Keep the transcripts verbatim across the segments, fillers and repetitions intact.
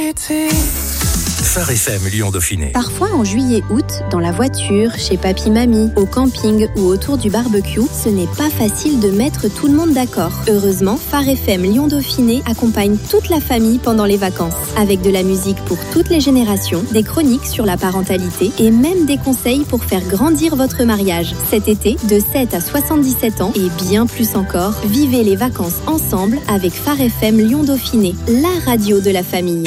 Phare F M Lyon-Dauphiné. Parfois en juillet-août, dans la voiture, chez papy-mamie, au camping ou autour du barbecue, ce n'est pas facile de mettre tout le monde d'accord. Heureusement, Phare F M Lyon-Dauphiné accompagne toute la famille pendant les vacances. Avec de la musique pour toutes les générations, des chroniques sur la parentalité et même des conseils pour faire grandir votre mariage. Cet été, de sept à soixante-dix-sept ans et bien plus encore, vivez les vacances ensemble avec Phare F M Lyon-Dauphiné, la radio de la famille.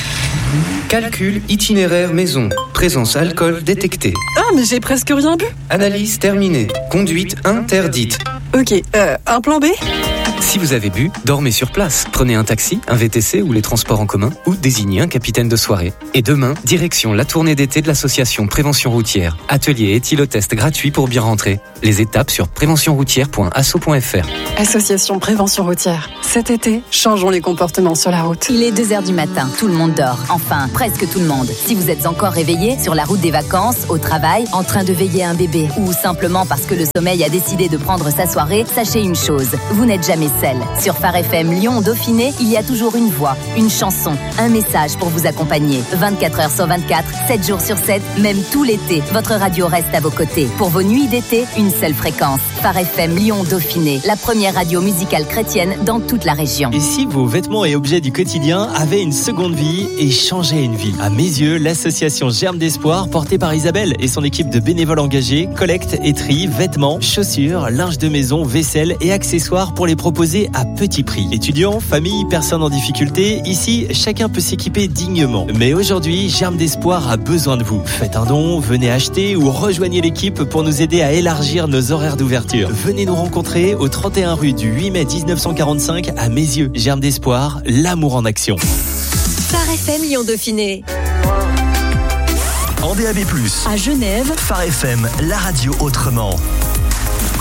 Calcul itinéraire maison. Présence alcool détectée. Ah, mais j'ai presque rien bu. Analyse terminée. Conduite interdite. Ok, euh, un plan B ? Si vous avez bu, dormez sur place. Prenez un taxi, un V T C ou les transports en commun ou désignez un capitaine de soirée. Et demain, direction la tournée d'été de l'association Prévention Routière. Atelier éthylotest gratuit pour bien rentrer. Les étapes sur prévention routière point asso point f r. Association Prévention Routière. Cet été, changeons les comportements sur la route. Il est deux heures du matin, tout le monde dort. Enfin, presque tout le monde. Si vous êtes encore réveillé, sur la route des vacances, au travail, en train de veiller un bébé ou simplement parce que le sommeil a décidé de prendre sa soirée, sachez une chose, vous n'êtes jamais seul. Sur Phare F M Lyon-Dauphiné, il y a toujours une voix, une chanson, un message pour vous accompagner. vingt-quatre heures sur vingt-quatre, sept jours sur sept, même tout l'été, votre radio reste à vos côtés. Pour vos nuits d'été, une seule fréquence. Phare F M Lyon-Dauphiné, la première radio musicale chrétienne dans toute la région. Et si vos vêtements et objets du quotidien avaient une seconde vie et changeaient une vie ? À mes yeux, l'association Germe d'Espoir, portée par Isabelle et son équipe de bénévoles engagés, collecte et trie vêtements, chaussures, linge de maison, vaisselle et accessoires pour les proposer à petit prix. Étudiants, familles, personnes en difficulté, ici, chacun peut s'équiper dignement. Mais aujourd'hui, Germe d'Espoir a besoin de vous. Faites un don, venez acheter ou rejoignez l'équipe pour nous aider à élargir nos horaires d'ouverture. Venez nous rencontrer au trente et un rue du huit mai dix-neuf cent quarante-cinq à Mézieux. Germe d'Espoir, l'amour en action. Phare F M Lyon-Dauphiné. En D A B plus, À Genève, Phare F M, la radio autrement.